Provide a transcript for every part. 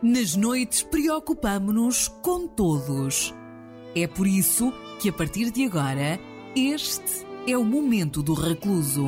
Nas noites preocupamo-nos com todos. É por isso que a partir de agora, este é o Momento do Recluso.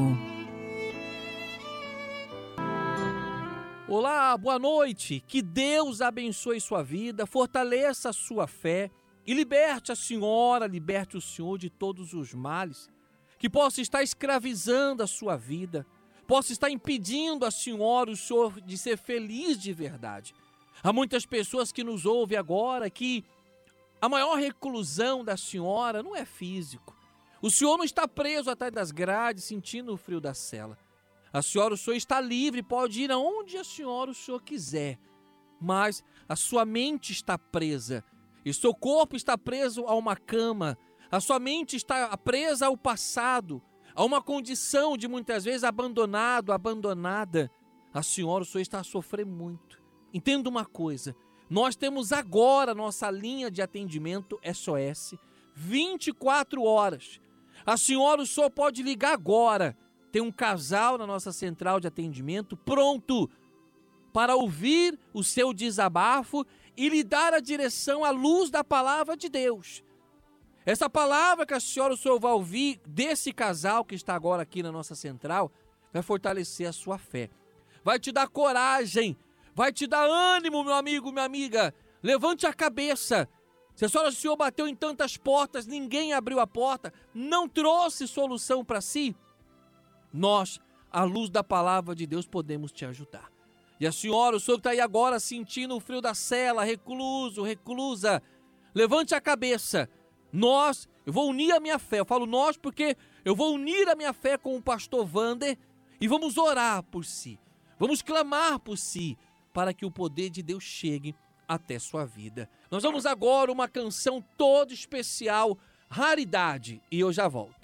Olá, boa noite. Que Deus abençoe sua vida, fortaleça a sua fé e liberte a senhora, liberte o senhor de todos os males que possa estar escravizando a sua vida, possa estar impedindo a senhora, o senhor, de ser feliz de verdade. Há muitas pessoas que nos ouvem agora que a maior reclusão da senhora não é físico. O senhor não está preso atrás das grades sentindo o frio da cela. A senhora, o senhor está livre, pode ir aonde a senhora, o senhor quiser. Mas a sua mente está presa e seu corpo está preso a uma cama. A sua mente está presa ao passado, a uma condição de muitas vezes abandonado, abandonada. A senhora, o senhor está a sofrer muito. Entenda uma coisa, nós temos agora nossa linha de atendimento SOS, 24 horas. A senhora, o senhor pode ligar agora. Tem um casal na nossa central de atendimento pronto para ouvir o seu desabafo e lhe dar a direção à luz da palavra de Deus. Essa palavra que a senhora, o senhor vai ouvir desse casal que está agora aqui na nossa central vai fortalecer a sua fé, vai te dar coragem, vai te dar ânimo, meu amigo, minha amiga. Levante a cabeça. Se a senhora, o senhor bateu em tantas portas, ninguém abriu a porta, não trouxe solução para si, nós, à luz da palavra de Deus, podemos te ajudar. E a senhora, o senhor que está aí agora sentindo o frio da cela, recluso, reclusa, levante a cabeça. Eu vou unir a minha fé. Eu falo nós porque eu vou unir a minha fé com o pastor Wander e vamos orar por si. Vamos clamar por si para que o poder de Deus chegue até sua vida. Nós vamos agora uma canção toda especial, Raridade, e eu já volto.